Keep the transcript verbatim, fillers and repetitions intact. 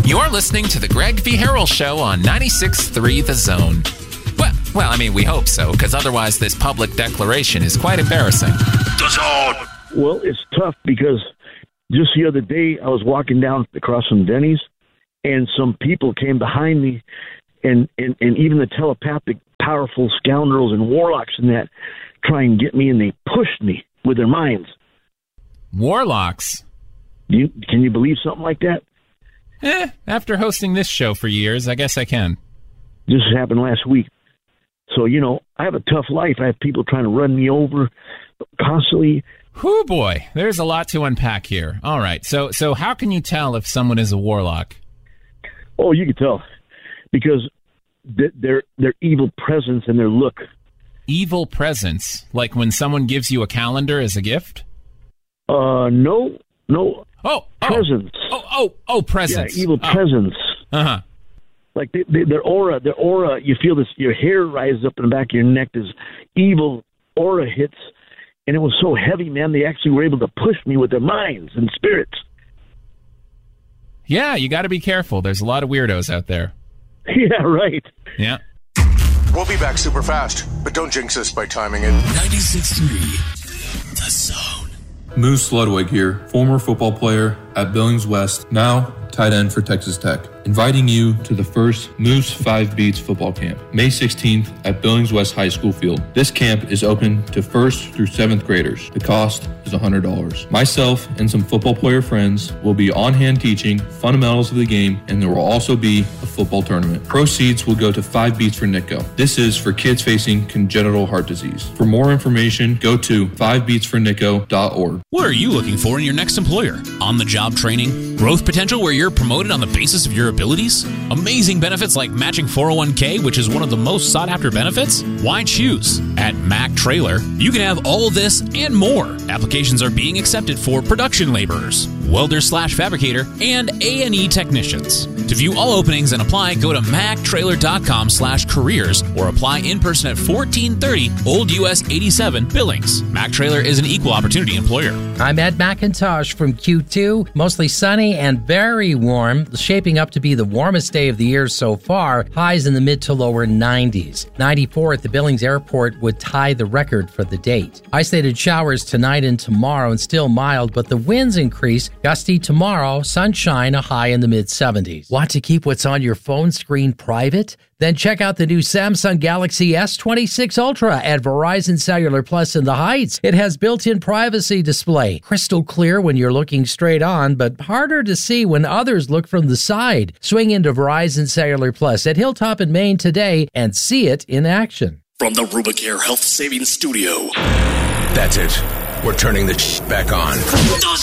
You're listening to the Greg V. Harrell Show on ninety-six point three The Zone. Well, well, I mean, we hope so, because otherwise this public declaration is quite embarrassing. The Zone! Well, it's tough because just the other day I was walking down across from Denny's, and some people came behind me, and, and, and even the telepathic, powerful scoundrels and warlocks and that try and get me, and they pushed me with their minds. Warlocks? You, can you believe something like that? Eh, after hosting this show for years, I guess I can. This happened last week. So, you know, I have a tough life. I have people trying to run me over constantly. Whew, boy, there's a lot to unpack here. All right, so so how can you tell if someone is a warlock? Oh, you can tell. Because th- their their evil presence and their look. Evil presence? Like when someone gives you a calendar as a gift? Uh, no, no. Oh, oh. Presence. Oh, oh, oh, presence. Yeah, evil oh. presence. Uh-huh. Like they, they, their aura, their aura, you feel this, your hair rises up in the back of your neck, this evil aura hits, and it was so heavy, man, they actually were able to push me with their minds and spirits. Yeah, you got to be careful. There's a lot of weirdos out there. Yeah, right. Yeah. We'll be back super fast, but don't jinx us by timing it. ninety-six point three The Zone. Moose Ludwig here, former football player at Billings West, now tight end for Texas Tech, inviting you to the first Moose five Beats football camp, May sixteenth at Billings West High School Field. This camp is open to first through seventh graders. The cost is one hundred dollars. Myself and some football player friends will be on hand teaching fundamentals of the game, and there will also be a football tournament. Proceeds will go to five Beats for Nitco. This is for kids facing congenital heart disease. For more information, go to five beats for nitco dot org. What are you looking for in your next employer? On-the-job training? Growth potential where you're promoted on the basis of your abilities? Amazing benefits like matching four oh one k, which is one of the most sought-after benefits? Why choose? At Mac Trailer, you can have all this and more. Applications are being accepted for production laborers, welder slash fabricator, and A and E technicians. To view all openings and apply, go to mac trailer dot com slash careers or apply in person at fourteen thirty Old U S eighty-seven Billings. Mac Trailer is an equal opportunity employer. I'm Ed McIntosh from Q two. Mostly sunny and very warm, shaping up to be the warmest day of the year so far. Highs in the mid to lower nineties. ninety-four at the Billings Airport would tie the record for the date. Isolated showers tonight and tomorrow and still mild, but the winds increase. Gusty tomorrow, sunshine, a high in the mid seventies. Want to keep what's on your phone screen private? Then check out the new Samsung Galaxy S twenty-six Ultra at Verizon Cellular Plus in the Heights. It has built-in privacy display. Crystal clear when you're looking straight on, but harder to see when others look from the side. Swing into Verizon Cellular Plus at Hilltop in Maine today and see it in action. From the Rubicare Health Savings Studio. That's it. We're turning the sh- back on.